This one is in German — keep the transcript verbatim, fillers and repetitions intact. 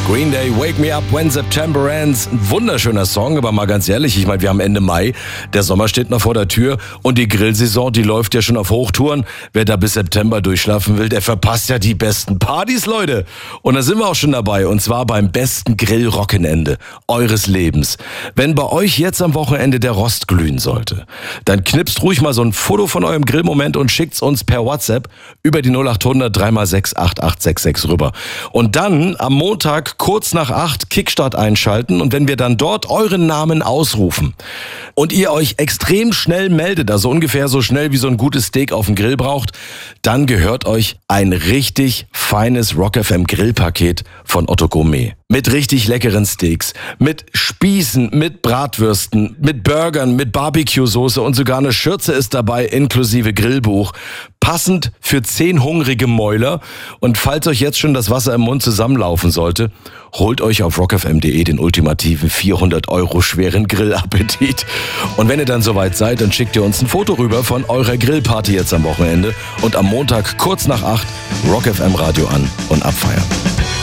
Green Day, Wake Me Up When September Ends. Ein wunderschöner Song, aber mal ganz ehrlich, ich meine, wir haben Ende Mai, der Sommer steht noch vor der Tür und die Grillsaison, die läuft ja schon auf Hochtouren. Wer da bis September durchschlafen will, der verpasst ja die besten Partys, Leute. Und da sind wir auch schon dabei, und zwar beim besten Grillrockenende eures Lebens. Wenn bei euch jetzt am Wochenende der Rost glühen sollte, dann knipst ruhig mal so ein Foto von eurem Grillmoment und schickt's uns per WhatsApp über die null acht hundert drei mal sechs acht acht sechs sechs rüber. Und dann am Montag kurz nach acht Kickstart einschalten, und wenn wir dann dort euren Namen ausrufen und ihr euch extrem schnell meldet, also ungefähr so schnell wie so ein gutes Steak auf dem Grill braucht, dann gehört euch ein richtig feines Rock F M Grillpaket von Otto Gourmet. Mit richtig leckeren Steaks, mit Spießen, mit Bratwürsten, mit Burgern, mit Barbecue-Soße und sogar eine Schürze ist dabei, inklusive Grillbuch. Passend für zehn hungrige Mäuler. Und falls euch jetzt schon das Wasser im Mund zusammenlaufen sollte, holt euch auf rock f m punkt d e den ultimativen vierhundert Euro schweren Grillappetit. Und wenn ihr dann soweit seid, dann schickt ihr uns ein Foto rüber von eurer Grillparty jetzt am Wochenende und am Montag kurz nach acht Rock F M Radio an und abfeiern.